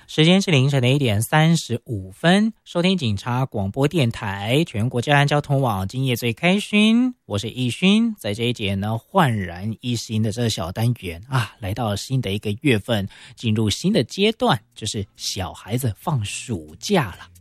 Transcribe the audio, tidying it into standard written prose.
时间是凌晨的1:35，收听警察广播电台全国交通交通网，今夜最开心，我是易勋。在这一节呢，焕然一新的这个小单元啊，来到新的一个月份，进入新的阶段，就是小孩子放暑假了。